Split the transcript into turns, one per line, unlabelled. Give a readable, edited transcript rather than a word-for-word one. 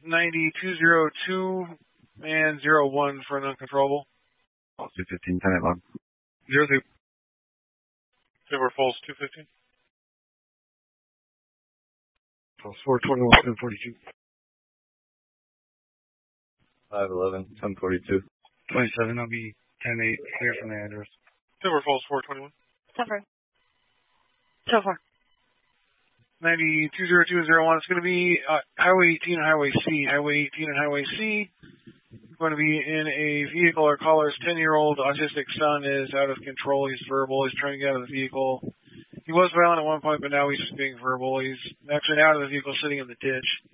9202 and 01 for an uncontrollable.
Falls 215, 10 log.
02.
Silver Falls 215.
Falls 421, 742.
511, 742.
27, I'll be 10-8, clear from the address.
Silver Falls 421.
So far.
9202 and 01. It's going to be Highway 18 and Highway C. Highway 18 and Highway C. Going to be in a vehicle. Our caller's 10-year-old autistic son is out of control. He's verbal. He's trying to get out of the vehicle. He was violent at one point, but now he's just being verbal. He's actually out of the vehicle, sitting in the ditch.